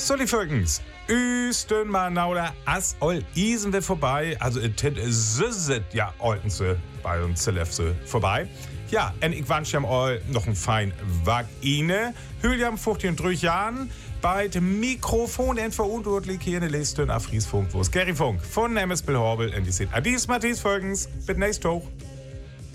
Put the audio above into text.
Solli folgens. Üstön mal nauder as ol isen wir vorbei. Also süsset ja oltense bei uns Zelefse vorbei. Ja, en ich wünsche am all noch ein fein Wag ine. Hüljam 43 Jahren. Bei dem Mikrofon en verantwortlich hier in der Liste in Afrisfunk, wo es Gary Funk von MS Bill Horbel und die sind Adis Matthias folgens. Bis nächste Woche.